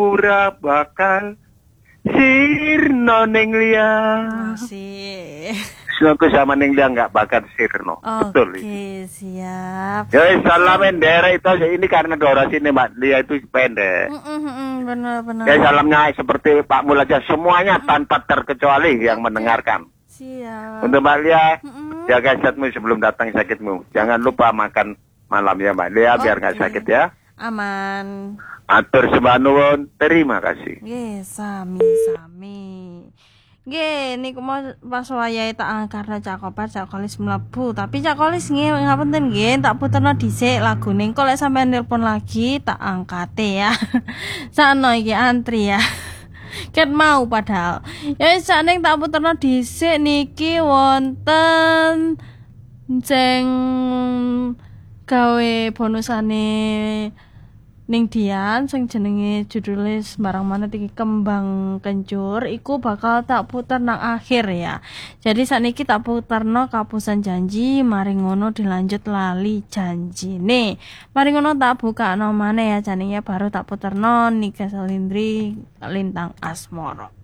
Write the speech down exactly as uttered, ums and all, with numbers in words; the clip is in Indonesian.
ora bakal sirno ning liya. Masih. Aku sama ning liya enggak bakal sirno. Betul. Oke, siap. Ya salam endere itu ini karena durasi ini Mbak Lia itu pendek. Mm-mm, benar-benar. Ya salamnya seperti Pak Mul aja semuanya tanpa terkecuali yang mendengarkan. Siap. Untuk Mbak Lia, Mm-mm. jaga sehatmu sebelum datang sakitmu. Jangan lupa makan malam ya Mbak Lia biar nggak Oke. sakit ya. Aman. Atur sembah nuwun, terima kasih. Nggih, sami-sami. Nggih, niku mau pas wayahe tak angkarna Cak Kopar, Cak Kolis mlebu. Tapi Cak Kolis nggih ngapunten nggih, tak puterno dhisik lagune. Kok lek sampean nelpon lagi tak angkate ya. Sakno iki antri ya. Ket mau padahal. Ya wis sakning tak puterno dhisik niki wonten jeng gawe bonusane ning Dian sing jenenge judule sembarang mana iki kembang kencur iku bakal tak puter nang akhir ya. Jadi sakniki tak puterno kapusan janji, mari ngono dilanjut lali janjine. Mari ngono tak buka no maneh ya janine baru tak puterno Nika Salindri Lintang Asmara.